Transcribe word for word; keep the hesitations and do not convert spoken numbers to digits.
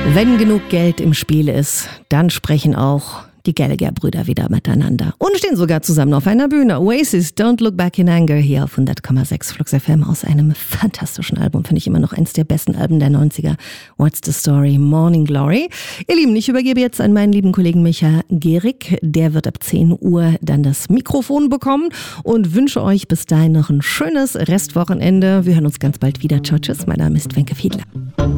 Wenn genug Geld im Spiel ist, dann sprechen auch die Gallagher-Brüder wieder miteinander und stehen sogar zusammen auf einer Bühne. Oasis, Don't Look Back in Anger, hier auf hundert Komma sechs Flux F M aus einem fantastischen Album, finde ich immer noch eins der besten Alben der neunziger. What's the Story? Morning Glory. Ihr Lieben, ich übergebe jetzt an meinen lieben Kollegen Micha Gehrig. Der wird ab zehn Uhr dann das Mikrofon bekommen und wünsche euch bis dahin noch ein schönes Restwochenende. Wir hören uns ganz bald wieder. Ciao, tschüss. Mein Name ist Wenke Fiedler.